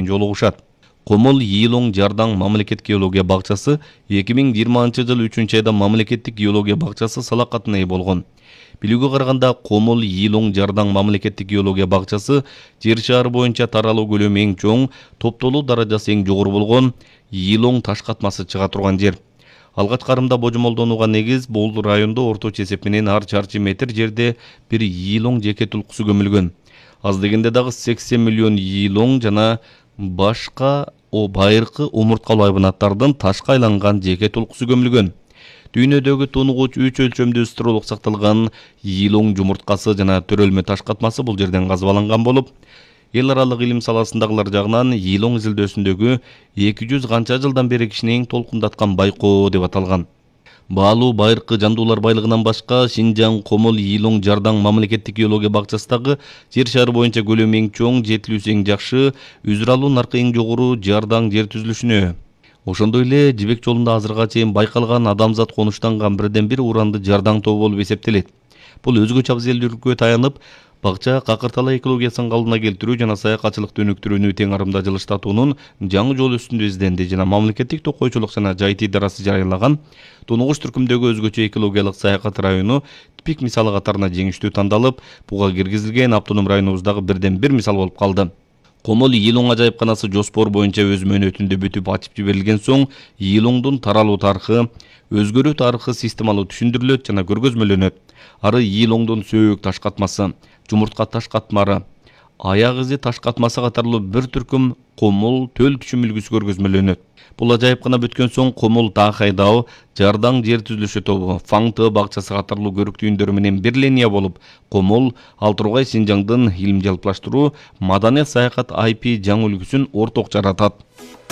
менен жолугушат. Комол Йилоң Жардаң мамлекеттик геология бакчасы 2020 жыл 3-айда мамлекеттик геология бакчасы салакатына ээ болгон. Билүүгө караганда Комол Йилоң Жардаң мамлекеттик геология бакчасы жер шары боюнча таралуу көлөмү эң чоң, топтолуу даражасы эң жогору болгон Йилоң таш катмасы чыга турган жер. Алгач карымда божомолдонууга негиз бул райондо орточо эсеп менен ар чарчы метр жерде бир Йилоң жеке тулкусу көмүлгөн. Аз дегенде дагы 80 миллион Йилоң жана башка байыркы умурткалуу айбанаттардын ташка айланган жеке тулкусу көмүлгөн. Дүйнөдөгү тунугуч 3 өлчөмдүү стролук сакталган Йилоң жумурткасы жана төрөлмө таш катмасы бул жерден казып алынган болуп, эл аралык илим саласындагылар жагынан Йилоң изилдөөсүндөгү 200 канча жылдан бери кишини эң толкундаткан байкоо деп аталган. Баалуу байыркы жандуулар байлыгынан башка Шинжаң Комол Йилоң Жардаң мамлекеттик геология бакчасындагы жер шары боюнча көлөмү эң чоң, жетилүүсү эң жакшы, үзүр алуу наркы эң жогору Жардаң жер түзүлүшүнө. Ошондой эле Жибек жолунда азыркыга чейин байкалган адамзат конуштанган бирден бир уранды Жардаң тобу болуп эсептелет. Бул өзгөчө абзелдүүлүккө таянып, бакча какыртала экологиясын калыбына келтирүү жана саякатчылыкты өнүктүрүүнү тең арымда жылыштатуунун жаңы жол үстүндө изденди жана мамлекеттик токойчулук жана жайыт идарасы жарыялаган тунугуч түркүмдөгү өзгөчө экологиялык саякат району типик мисалы катарына жеңиштүү тандалып, буга киргизилген автоном районубуздагы бирден бир мисал болуп калды. Комол Йилоң ажайыпканасы жоспор боюнча өз мөөнөтүндө бүтүп ачып жиберилген соң, Йилоңдун таралуу тарыхы, өзгөрүү тарыхы системалуу түшүндүрүлөт жана көргөзмөлөнөт. Ары Йилоңдун сөөк таш катмасы, жумуртка таш катмары, аяк изи таш катмасы катарлуу бир түркүм Комол төл түшүм үлгүсү көргөзмөлөнөт. Бул ажайыпкана бүткөн соң Комол Таахайдау, Жардаң жер түзүлүшү тобу, Фаңты бакчасы катарлуу көрүк түйүндөрү менен бир линия болуп, Комол Алтургай Шинжаңдын илим жалпылаштыруу, маданият саякат IP жаңы үлгүсүн орток жаратат.